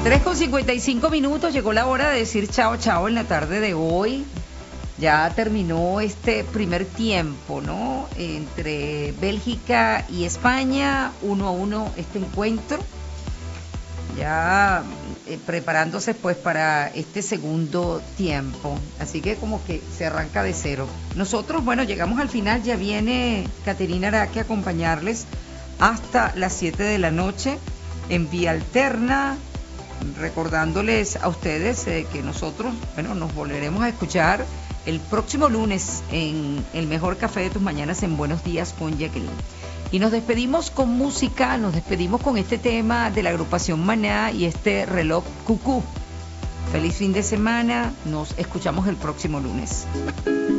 3:55, llegó la hora de decir chao, chao en la tarde de hoy. Ya terminó este primer tiempo, ¿no? Entre Bélgica y España, 1-1 este encuentro. Ya preparándose pues para este segundo tiempo. Así que como que se arranca de cero. Nosotros, bueno, llegamos al final, ya viene Caterina Araque a acompañarles hasta las 7 de la noche en Vía Alterna, recordándoles a ustedes que nosotros, bueno, nos volveremos a escuchar el próximo lunes en el mejor café de tus mañanas en Buenos Días con Jacqueline. Y nos despedimos con música, nos despedimos con este tema de la agrupación Maná y este reloj cucú. Feliz fin de semana, nos escuchamos el próximo lunes.